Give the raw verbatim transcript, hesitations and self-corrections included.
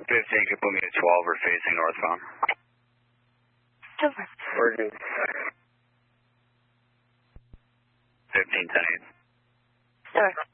fifteen, could put me at twelve or facing northbound. Over. Working. fifteen, ten eight. Over.